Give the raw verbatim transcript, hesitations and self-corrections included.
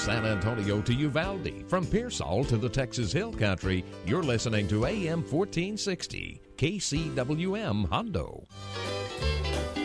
San Antonio to Uvalde, from Pearsall to the Texas Hill Country, you're listening to A M fourteen sixty, K C W M Hondo.